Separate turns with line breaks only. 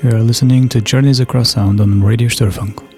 You are listening to Journeys Across Sound on Radio Störfunk.